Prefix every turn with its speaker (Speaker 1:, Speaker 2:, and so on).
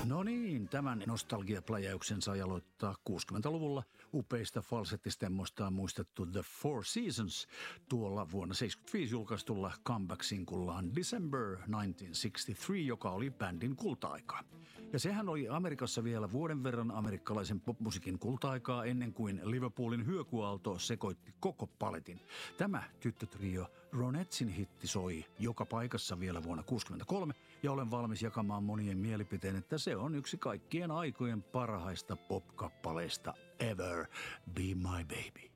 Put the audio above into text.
Speaker 1: No niin, tämän nostalgiapläjäyksen sai aloittaa 60-luvulla upeista falsettistemmoistaan muistettu The Four Seasons tuolla vuonna 1975 julkaistulla comeback-sinkullaan December 1963, joka oli bändin kulta-aikaa. Ja sehän oli Amerikassa vielä vuoden verran amerikkalaisen popmusiikin kulta-aikaa ennen kuin Liverpoolin hyökyaalto sekoitti koko paletin. Tämä tyttötrio Ronettsin hitti soi joka paikassa vielä vuonna 1963 ja olen valmis jakamaan monien mielipiteen, että se on yksi kaikkien aikojen parhaista pop-kappaleista ever. Be My Baby.